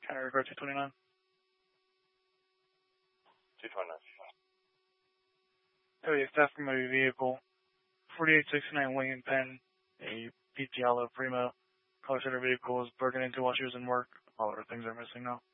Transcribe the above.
County Record 229. 229. Oh, yeah, theft from a vehicle. 4869 Lincoln Penn, a PT Primo. Color center vehicle was broken into while she was in work. All other things are missing now.